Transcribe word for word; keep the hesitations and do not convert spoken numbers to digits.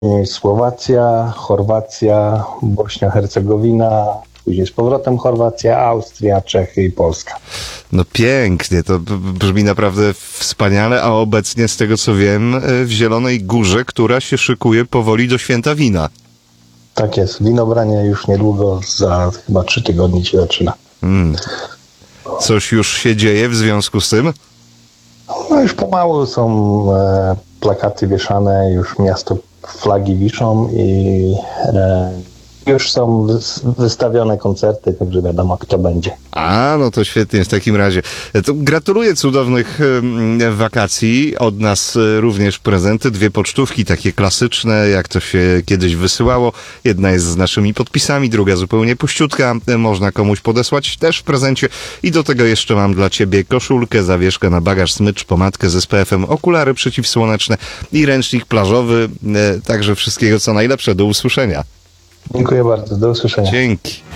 Słowacja, Chorwacja, Bośnia-Hercegowina, później z powrotem Chorwacja, Austria, Czechy i Polska. No pięknie, to brzmi naprawdę wspaniale, a obecnie z tego co wiem w Zielonej Górze, która się szykuje powoli do Święta Wina. Tak jest, winobranie już niedługo, za chyba trzy tygodnie się zaczyna. Hmm. Coś już się dzieje w związku z tym? No już pomału są e, plakaty wieszane, już miasto flagi wiszą i e, już są wystawione koncerty, także wiadomo, kto będzie. A, no to świetnie w takim razie. To gratuluję cudownych y, wakacji. Od nas y, również prezenty. Dwie pocztówki, takie klasyczne, jak to się kiedyś wysyłało. Jedna jest z naszymi podpisami, druga zupełnie puściutka. Można komuś podesłać też w prezencie. I do tego jeszcze mam dla ciebie koszulkę, zawieszkę na bagaż, smycz, pomadkę z S P F em, okulary przeciwsłoneczne i ręcznik plażowy. Y, także wszystkiego co najlepsze. Do usłyszenia. Dziękuję bardzo. Do usłyszenia. Dzięki.